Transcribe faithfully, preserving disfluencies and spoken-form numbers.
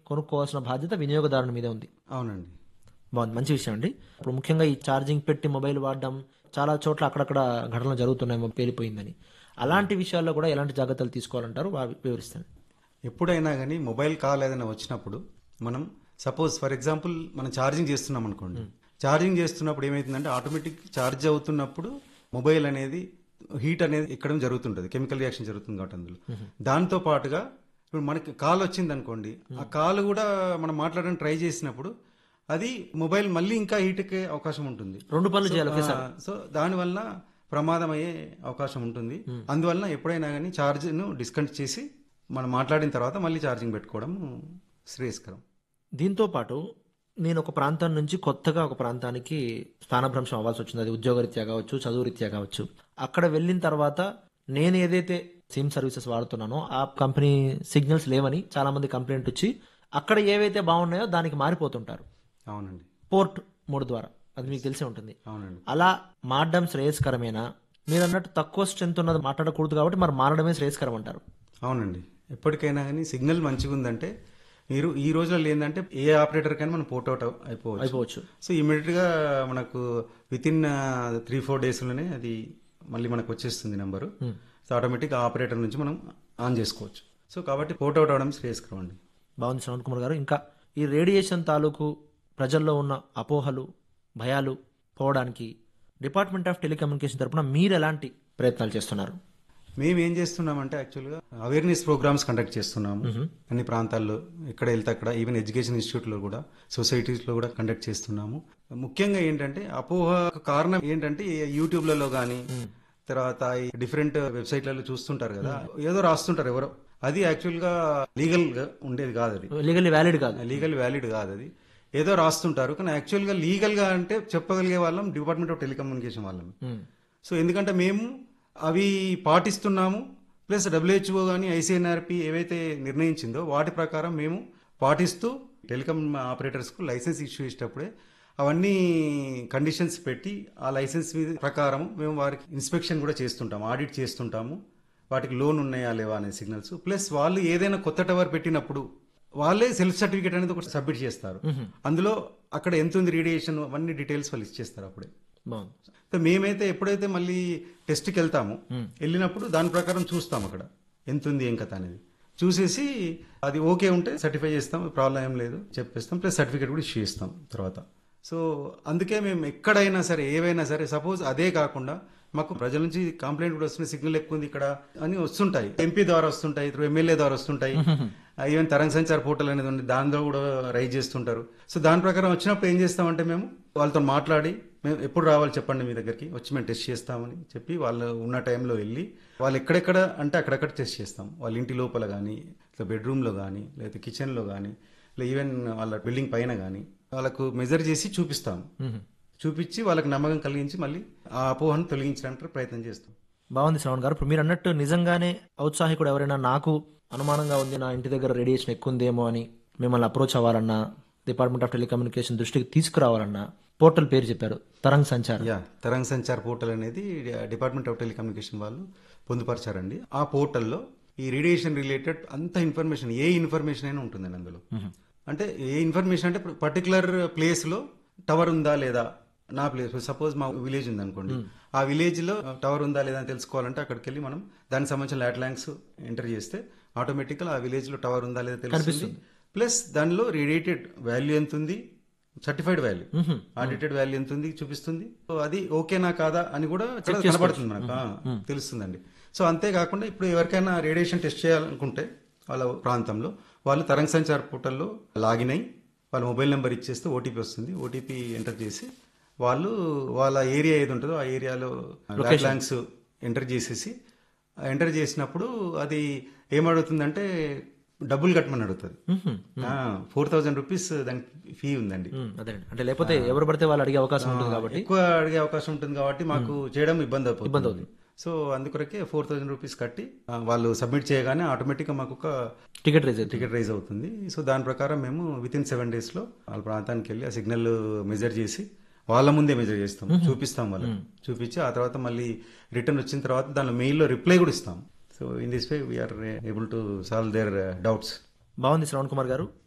కొనుక్కోవాల్సిన బాధ్యత వినియోగదారుని మీదే ఉంది. అవునండి. బాగుంది, మంచి విషయం అండి. ఇప్పుడు ముఖ్యంగా ఈ ఛార్జింగ్ పెట్టి మొబైల్ వాడడం చాలా చోట్ల అక్కడక్కడ ఘటనలు జరుగుతున్నాయి, పేలిపోయిందని. అలాంటి విషయాల్లో కూడా ఎలాంటి జాగ్రత్తలు తీసుకోవాలంటారు, వా- వివరిస్తాను. ఎప్పుడైనా కానీ మొబైల్ కాల్ ఏదైనా వచ్చినప్పుడు మనం సపోజ్ ఫర్ ఎగ్జాంపుల్ మనం ఛార్జింగ్ చేస్తున్నాం అనుకోండి. ఛార్జింగ్ చేస్తున్నప్పుడు ఏమవుతుందంటే ఆటోమేటిక్ ఛార్జ్ అవుతున్నప్పుడు మొబైల్ అనేది హీట్ అనేది ఎక్కడం జరుగుతుంటుంది, కెమికల్ రియాక్షన్ జరుగుతుంది కాబట్టి అందులో. దాంతో పాటుగా ఇప్పుడు మనకి కాల్ వచ్చింది అనుకోండి, ఆ కాల్ కూడా మనం మాట్లాడడానికి ట్రై చేసినప్పుడు అది మొబైల్ మళ్ళీ ఇంకా హీట్ ఎక్కే అవకాశం ఉంటుంది. రెండు పనులు సో, చేయాలి ఆ, ఒకేసారి. సో దానివల్ల ప్రమాదం అయ్యే అవకాశం ఉంటుంది. అందువల్ల ఎప్పుడైనా కానీ ఛార్జ్ను డిస్కనెక్ట్ చేసి మనం మాట్లాడిన తర్వాత మళ్ళీ ఛార్జింగ్ పెట్టుకోవడం శ్రేయస్కరం. దీంతో పాటు నేను ఒక ప్రాంతం నుంచి కొత్తగా ఒక ప్రాంతానికి స్థానభ్రంశం అవ్వాల్సి వచ్చింది. అది ఉద్యోగరీత్యా కావచ్చు, చదువు రీత్యా కావచ్చు. అక్కడ వెళ్ళిన తర్వాత నేను ఏదైతే సిమ్ సర్వీసెస్ వాడుతున్నానో ఆ కంపెనీ సిగ్నల్స్ లేవని చాలా మంది కంప్లైంట్ వచ్చి అక్కడ ఏవైతే బాగున్నాయో దానికి మారిపోతుంటారు అవునండి. పోర్ట్ మోడ్ ద్వారా. అది మీకు తెలిసే ఉంటుంది. అవునండి. అలా మారడం శ్రేయస్కరమేనా? మీరు అన్నట్టు తక్కువ స్ట్రెంత్ ఉన్నది మాట్లాడకూడదు కాబట్టి మరి మారడమే శ్రేయస్కరం అంటారు. అవునండి. ఎప్పటికైనా కానీ సిగ్నల్ మంచిగా ఉందంటే మీరు ఈ రోజుల్లో ఏంటంటే ఏ ఆపరేటర్ కైనా మనం పోర్ట్ అవుట్ అయిపోవచ్చు అయిపోవచ్చు సో ఇమీడియట్ గా మనకు with in three four days లోనే అది మళ్ళీ మనకు వచ్చేస్తుంది నెంబరు. సో ఆటోమేటిక్ ఆపరేటర్ నుంచి మనం ఆన్ చేసుకోవచ్చు. సో కాబట్టి పోర్ట్ అవుట్ అవడం శ్రేయస్కరం అండి. బాగుంది శ్రవణ్ కుమార్ గారు. ఇంకా ఈ రేడియేషన్ తాలూకు ప్రజల్లో ఉన్న అపోహలు, భయాలు పోవడానికి డిపార్ట్మెంట్ ఆఫ్ టెలికమ్యూనికేషన్ తరపున మీరు ఎలాంటి ప్రయత్నాలు చేస్తున్నారు? మేము ఏం చేస్తున్నామంటే యాక్చువల్గా అవేర్నెస్ ప్రోగ్రామ్స్ కండక్ట్ చేస్తున్నాము అన్ని ప్రాంతాల్లో. ఎక్కడ వెళ్తే అక్కడ ఈవెన్ ఎడ్యుకేషన్ ఇన్స్టిట్యూట్లో కూడా, సొసైటీస్లో కూడా కండక్ట్ చేస్తున్నాము. ముఖ్యంగా ఏంటంటే అపోహ కారణం ఏంటంటే యూట్యూబ్లలో కానీ తర్వాత డిఫరెంట్ వెబ్సైట్లలో చూస్తుంటారు కదా, ఏదో రాస్తుంటారు ఎవరో. అది యాక్చువల్గా లీగల్ గా ఉండేది కాదు, అది లీగల్లీ వ్యాలిడ్ కాదు, లీగల్ వ్యాలిడ్ కాదు. అది ఏదో రాస్తుంటారు కానీ యాక్చువల్గా లీగల్ గా అంటే చెప్పగలిగే వాళ్ళం డిపార్ట్మెంట్ ఆఫ్ టెలికమ్యూనికేషన్ వాళ్ళం. సో ఎందుకంటే మేము అవి పాటిస్తున్నాము, ప్లస్ డబ్ల్యూహెచ్ఓ కానీ ఐసీఎన్ఆర్పి ఏవైతే నిర్ణయించిందో వాటి ప్రకారం మేము పాటిస్తూ టెలికాం ఆపరేటర్స్కు లైసెన్స్ ఇష్యూ చేసేటప్పుడే అవన్నీ కండిషన్స్ పెట్టి ఆ లైసెన్స్ మీద ప్రకారం మేము వారికి ఇన్స్పెక్షన్ కూడా చేస్తుంటాము, ఆడిట్ చేస్తుంటాము. వాటికి లోన్ ఉన్నాయా లేవా అనే సిగ్నల్స్, ప్లస్ వాళ్ళు ఏదైనా కొత్త టవర్ పెట్టినప్పుడు వాళ్ళే సెల్ఫ్ సర్టిఫికేట్ అనేది ఒకటి సబ్మిట్ చేస్తారు. అందులో అక్కడ ఎంత ఉంది రేడియేషన్ అవన్నీ డీటెయిల్స్ వాళ్ళు ఇచ్చేస్తారు అప్పుడే. సో మేమైతే ఎప్పుడైతే మళ్ళీ టెస్ట్కి వెళ్తామో వెళ్ళినప్పుడు దాని ప్రకారం చూస్తాం అక్కడ ఎంత ఉంది ఏం కథ అనేది చూసేసి అది ఓకే ఉంటే సర్టిఫై చేస్తాం, ప్రాబ్లం ఏం లేదు చెప్పేస్తాం, ప్లస్ సర్టిఫికేట్ కూడా ఇష్యూ చేస్తాం తర్వాత. సో అందుకే మేము ఎక్కడైనా సరే ఏవైనా సరే సపోజ్ అదే కాకుండా మాకు ప్రజల నుంచి కంప్లైంట్ కూడా వస్తుంది, సిగ్నల్ ఎక్కువ ఉంది ఇక్కడ అని వస్తుంటాయి, ఎంపీ ద్వారా వస్తుంటాయి, ఎమ్మెల్యే ద్వారా వస్తుంటాయి, ఈవెన్ తరంగ సంచార్ పోర్టల్ అనేది ఉంది దానిలో కూడా రైజ్ చేస్తుంటారు. సో దాని ప్రకారం వచ్చినప్పుడు ఏం చేస్తామంటే మేము వాళ్ళతో మాట్లాడి మేము ఎప్పుడు రావాలి చెప్పండి మీ దగ్గరికి వచ్చి మేము టెస్ట్ చేస్తామని చెప్పి వాళ్ళు ఉన్న టైంలో వెళ్ళి వాళ్ళు ఎక్కడెక్కడ అంటే అక్కడక్కడ టెస్ట్ చేస్తాం. వాళ్ళ ఇంటి లోపల కానీ లేదా బెడ్రూమ్లో కానీ లేదా కిచెన్లో కానీ లేదా ఈవెన్ వాళ్ళ బిల్డింగ్ పైన కానీ వాళ్ళకు మెజర్ చేసి చూపిస్తాం. చూపించి వాళ్ళకి నమ్మకం కలిగించి మళ్ళీ ఆ అపోహను తొలగించడానికి ప్రయత్నం చేస్తాం. బాగుంది శ్రవణ్ గారు. ఇప్పుడు మీరు అన్నట్టు నిజంగానే ఔత్సాహికుడు ఎవరైనా నాకు అనుమానంగా ఉంది నా ఇంటి దగ్గర రేడియేషన్ ఎక్కువ ఉందేమో అని మిమ్మల్ని అప్రోచ్ అవ్వాలన్నా, డిపార్ట్మెంట్ ఆఫ్ టెలికమ్యూనికేషన్ దృష్టికి తీసుకురావాలన్నా పోర్టల్ పేరు చెప్పారు, తరంగ్ సంచార్. యా తరంగ్ సంచార్ పోర్టల్ అనేది డిపార్ట్మెంట్ ఆఫ్ టెలికమ్యూనికేషన్ వాళ్ళు పొందుపరిచారండి. ఆ పోర్టల్లో ఈ రేడియేషన్ రిలేటెడ్ అంత ఇన్ఫర్మేషన్, ఏ ఇన్ఫర్మేషన్ అయినా ఉంటుందండి అందులో. అంటే ఏ ఇన్ఫర్మేషన్ అంటే పర్టికులర్ ప్లేస్ లో టవర్ ఉందా లేదా, నా ప్లేస్ సపోజ్ మా విలేజ్ ఉంది అనుకోండి, ఆ విలేజ్ లో టవర్ ఉందా లేదా అని తెలుసుకోవాలంటే అక్కడికి వెళ్ళి మనం దానికి సంబంధించిన లాట్లాంక్స్ ఎంటర్ చేస్తే ఆటోమేటిక్ గా ఆ విలేజ్ లో టవర్ ఉందా లేదా తెలుస్తుంది. ప్లస్ దానిలో రేడియేటెడ్ వాల్యూ ఎంత ఉంది, సర్టిఫైడ్ వాల్యూ, ఆడిటెడ్ వాల్యూ ఎంత ఉంది చూపిస్తుంది. సో అది ఓకేనా కాదా అని కూడా కనబడుతుంది మనకు, తెలుస్తుందండి. సో అంతేకాకుండా ఇప్పుడు ఎవరికైనా రేడియేషన్ టెస్ట్ చేయాలనుకుంటే వాళ్ళ ప్రాంతంలో వాళ్ళు తరంగ్ సంచార్ పోర్టల్లో లాగిన్ అయ్యి వాళ్ళ మొబైల్ నెంబర్ ఇచ్చేస్తే ఓటీపీ వస్తుంది. ఓటీపీ ఎంటర్ చేసి వాళ్ళు వాళ్ళ ఏరియా ఏది ఉంటుందో ఆ ఏరియాలో లాట్లాంక్స్ ఎంటర్ చేసేసి ఎంటర్ చేసినప్పుడు అది ఏమడుగుతుందంటే డబ్బులు కట్టమని అడుగుతుంది. ఫోర్ థౌసండ్ రూపీస్ దానికి ఫీ ఉందండి. అంటే లేకపోతే ఎవరు పడితే వాళ్ళు అడిగే అవకాశం ఉంటుంది కాబట్టి, ఎక్కువ అడిగే అవకాశం ఉంటుంది కాబట్టి మాకు చేయడం ఇబ్బంది అవుతుంది. సో అందుకొరకే ఫోర్ థౌసండ్ రూపీస్ కట్టి వాళ్ళు సబ్మిట్ చేయగానే ఆటోమేటిక్ గా మాకు ఒక టికెట్ రైజ్ టికెట్ రైజ్ అవుతుంది. సో దాని ప్రకారం మేము విత్ ఇన్ సెవెన్ డేస్ లో వాళ్ళ ప్రాంతానికి వెళ్ళి ఆ సిగ్నల్ మెజర్ చేసి వాళ్ళ ముందే మెజర్ చేస్తాం, చూపిస్తాం వాళ్ళకి, చూపించి ఆ తర్వాత మళ్ళీ రిటర్న్ వచ్చిన తర్వాత దానిలో మెయిల్ లో రిప్లై కూడా ఇస్తాం. So in this way we are able to solve there doubts. బాగుంది శ్రవణ్ కుమార్ గారు.